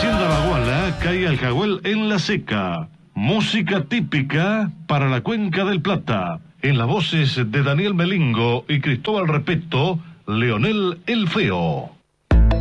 Hacienda La Guala, calle Aljahuel en La Seca. Música típica para la Cuenca del Plata. En las voces de Daniel Melingo y Cristóbal Repeto, Leonel el Feo.